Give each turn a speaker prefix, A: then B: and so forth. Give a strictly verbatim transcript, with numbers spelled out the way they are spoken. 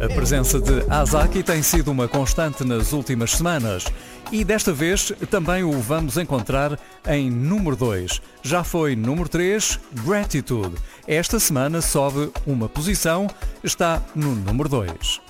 A: A presença de Azaki tem sido uma constante nas últimas semanas e desta vez também o vamos encontrar em número dois. Já foi número três, Gratitude. Esta semana sobe uma posição, está no número dois.